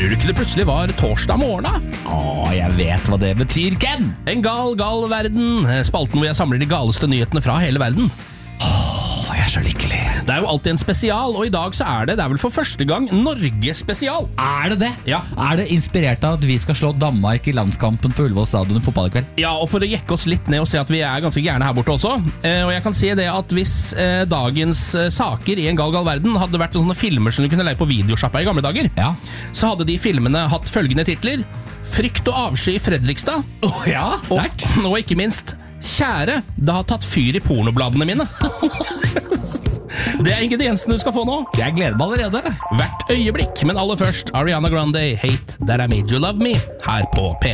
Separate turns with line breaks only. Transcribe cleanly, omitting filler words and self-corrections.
du ikke det plutselig var torsdag morgen da?
Jeg vet hva det betyr, Ken!
En gal verden, spalten hvor jeg samler de galeste nyhetene fra hele verden.
Jeg er så lykkelig.
Det er jo alltid en spesial, og i dag så er det vel for første gang Norge spesial.
Er det det?
Ja.
Er det inspirert av at vi skal slå Danmark i landskampen på Ullevål stadion i fotball i kveld?
Ja, og for å jekke oss litt ned og se at vi er ganske gjerne her borte også. Og jeg kan si det at hvis dagens saker i en gal verden hadde vært sånne filmer som du kunne leie på videosjappa i gamle dager,
Ja.
så hadde de filmene hatt følgende titler: Frykt og avsky i Fredrikstad.
Ja, sterkt.
Og ikke minst, kjære, det har tatt fyr i pornobladene mine. Det er ingrediensene du skal få nå.
Jeg gleder meg allerede.
Hvert øyeblikk, men aller først Ariana Grande, Hate That I Made You Love Me, her på P.